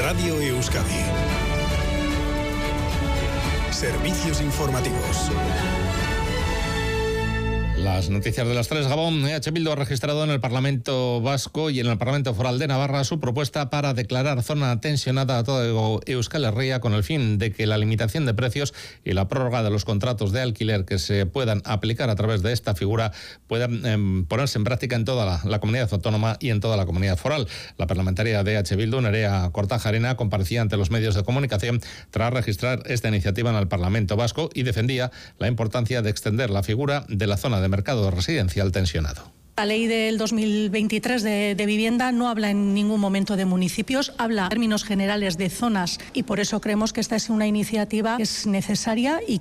Radio Euskadi. Servicios informativos. Las noticias de las 3. Gabón. EH Bildu ha registrado en el Parlamento Vasco y en el Parlamento Foral de Navarra su propuesta para declarar zona tensionada a todo Euskal Herria con el fin de que la limitación de precios y la prórroga de los contratos de alquiler que se puedan aplicar a través de esta figura puedan ponerse en práctica en toda la comunidad autónoma y en toda la comunidad foral. La parlamentaria de EH Bildu, Nerea Kortajarena, comparecía ante los medios de comunicación tras registrar esta iniciativa en el Parlamento Vasco y defendía la importancia de extender la figura de la zona de mercado residencial tensionado. La ley del 2023 de vivienda no habla en ningún momento de municipios, habla en términos generales de zonas y por eso creemos que esta es una iniciativa que es necesaria y